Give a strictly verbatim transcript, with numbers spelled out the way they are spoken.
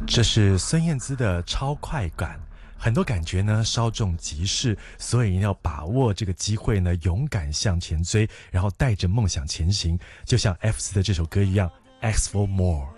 这是孙燕姿的超快感，很多感觉呢稍纵即逝，所以要把握这个机会呢，勇敢向前追，然后带着梦想前行，就像 F 四的这首歌一样 ，Ask for more。